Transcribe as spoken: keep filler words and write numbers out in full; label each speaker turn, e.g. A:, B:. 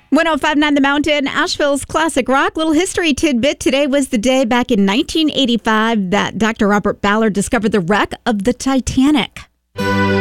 A: one oh five point nine The Mountain, Asheville's classic rock. Little history tidbit. Today was the day back in nineteen eighty-five that Doctor Robert Ballard discovered the wreck of the Titanic.